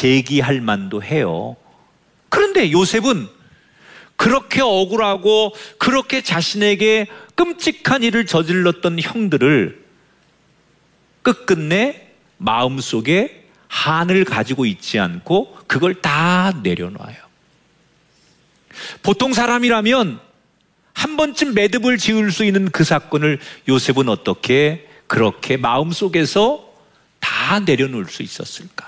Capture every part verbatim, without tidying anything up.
제기할 만도 해요. 그런데 요셉은 그렇게 억울하고 그렇게 자신에게 끔찍한 일을 저질렀던 형들을 끝끝내 마음속에 한을 가지고 있지 않고 그걸 다 내려놔요. 보통 사람이라면 한 번쯤 매듭을 지을 수 있는 그 사건을 요셉은 어떻게 그렇게 마음속에서 다 내려놓을 수 있었을까?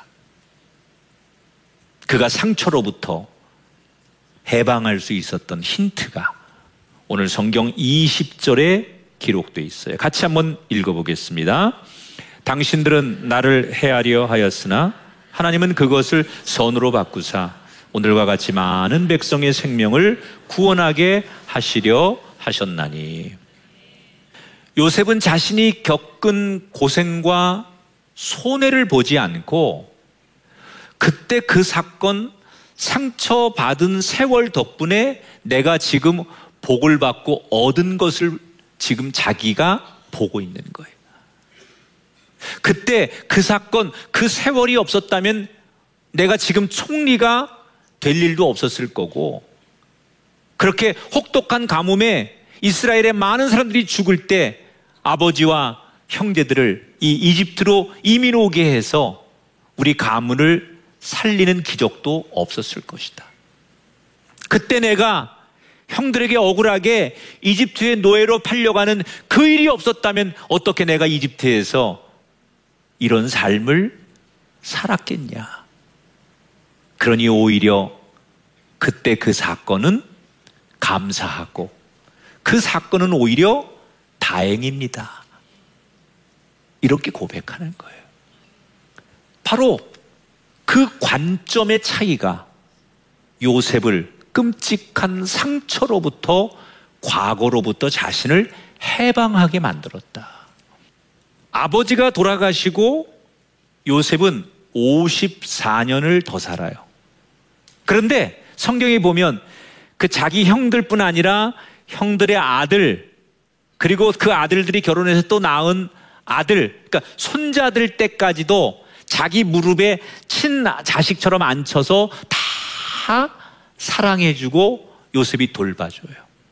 그가 상처로부터 해방할 수 있었던 힌트가 오늘 성경 이십 절에 기록되어 있어요. 같이 한번 읽어보겠습니다. 당신들은 나를 해하려 하였으나 하나님은 그것을 선으로 바꾸사 오늘과 같이 많은 백성의 생명을 구원하게 하시려 하셨나니. 요셉은 자신이 겪은 고생과 손해를 보지 않고 그때 그 사건 상처받은 세월 덕분에 내가 지금 복을 받고 얻은 것을 지금 자기가 보고 있는 거예요. 그때 그 사건, 그 세월이 없었다면 내가 지금 총리가 될 일도 없었을 거고, 그렇게 혹독한 가뭄에 이스라엘의 많은 사람들이 죽을 때 아버지와 형제들을 이 이집트로 이민 오게 해서 우리 가문을 살리는 기적도 없었을 것이다. 그때 내가 형들에게 억울하게 이집트의 노예로 팔려가는 그 일이 없었다면 어떻게 내가 이집트에서 이런 삶을 살았겠냐. 그러니 오히려 그때 그 사건은 감사하고 그 사건은 오히려 다행입니다. 이렇게 고백하는 거예요. 바로 그 관점의 차이가 요셉을 끔찍한 상처로부터, 과거로부터 자신을 해방하게 만들었다. 아버지가 돌아가시고 요셉은 오십사 년을 더 살아요. 그런데 성경에 보면 그 자기 형들뿐 아니라 형들의 아들, 그리고 그 아들들이 결혼해서 또 낳은 아들, 그러니까 손자들 때까지도 자기 무릎에 친자식처럼 앉혀서 다 사랑해주고 요셉이 돌봐줘요.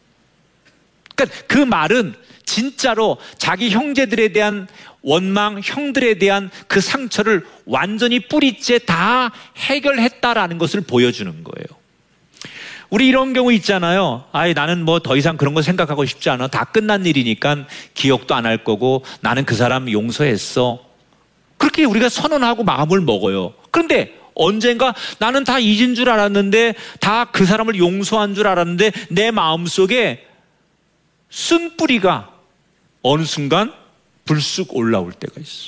그러니까 그 말은 진짜로 자기 형제들에 대한 원망, 형들에 대한 그 상처를 완전히 뿌리째 다 해결했다라는 것을 보여주는 거예요. 우리 이런 경우 있잖아요. 아이, 나는 뭐 더 이상 그런 거 생각하고 싶지 않아. 다 끝난 일이니까 기억도 안 할 거고 나는 그 사람 용서했어. 그렇게 우리가 선언하고 마음을 먹어요. 그런데 언젠가 나는 다 잊은 줄 알았는데, 다 그 사람을 용서한 줄 알았는데 내 마음속에 쓴뿌리가 어느 순간 불쑥 올라올 때가 있어.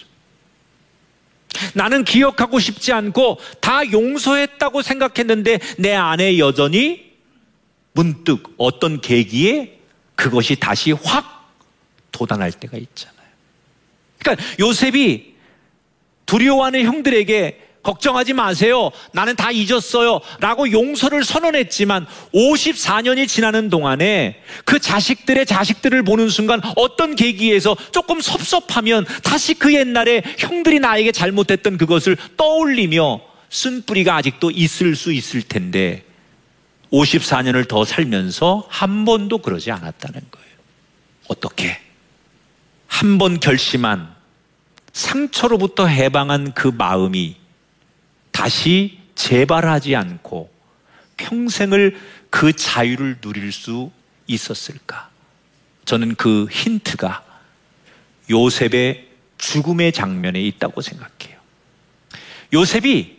나는 기억하고 싶지 않고 다 용서했다고 생각했는데 내 안에 여전히 문득 어떤 계기에 그것이 다시 확 돋아날 때가 있잖아요. 그러니까 요셉이 두려워하는 형들에게 걱정하지 마세요, 나는 다 잊었어요 라고 용서를 선언했지만 오십사 년이 지나는 동안에 그 자식들의 자식들을 보는 순간 어떤 계기에서 조금 섭섭하면 다시 그 옛날에 형들이 나에게 잘못했던 그것을 떠올리며 쓴뿌리가 아직도 있을 수 있을 텐데 오십사 년을 더 살면서 한 번도 그러지 않았다는 거예요. 어떻게? 한 번 결심한, 상처로부터 해방한 그 마음이 다시 재발하지 않고 평생을 그 자유를 누릴 수 있었을까? 저는 그 힌트가 요셉의 죽음의 장면에 있다고 생각해요. 요셉이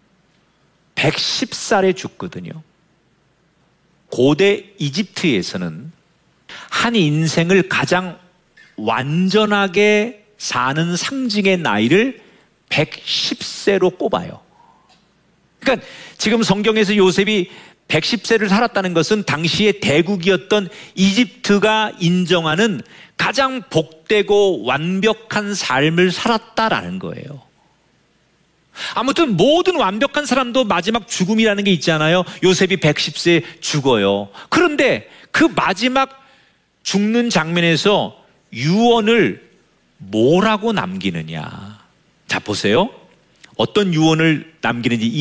백십 살에 죽거든요. 고대 이집트에서는 한 인생을 가장 완전하게 사는 상징의 나이를 백십 세로 꼽아요. 그러니까 지금 성경에서 요셉이 백십 세를 살았다는 것은 당시의 대국이었던 이집트가 인정하는 가장 복되고 완벽한 삶을 살았다라는 거예요. 아무튼 모든 완벽한 사람도 마지막 죽음이라는 게 있잖아요. 요셉이 백십 세에 죽어요. 그런데 그 마지막 죽는 장면에서 유언을 뭐라고 남기느냐. 자, 보세요. 어떤 유언을 남기는지